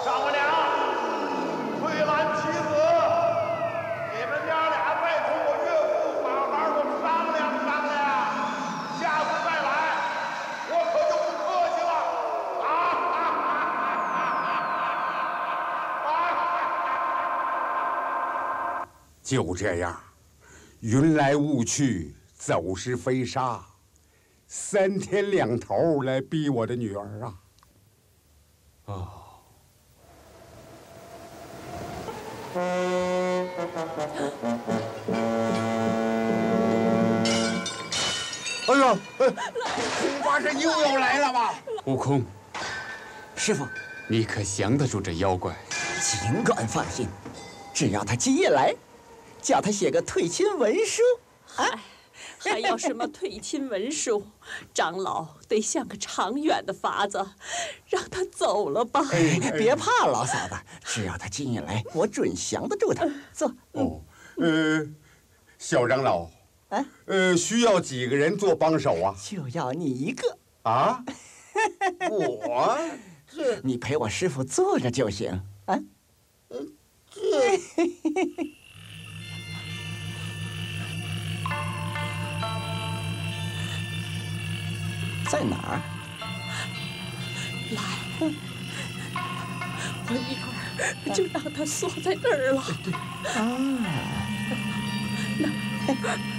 丈母娘，翠兰妻子，你们娘俩再同我岳父好好的商量商量，下次再来，我可就不客气了啊！ 就这样，云来雾去，走是飞沙，三天两头来逼我的女儿啊！哦。哎呦，恐怕是又要来了吧？悟空， 师傅， 你可降得住这妖怪？ 尽管放心，只要他今夜来，叫他写个退亲文书。 还要什么退亲文书？长老得想个长远的法子，让他走了吧。 别怕，老嫂子，只要他今夜来，我准降得住他。坐。 哦，小长老， 啊， 需要几个人做帮手啊？ 就要你一个啊？我？ 你陪我师傅坐着就行啊。在哪儿？ 来，我一会儿就让他锁在这儿了。 啊， 那。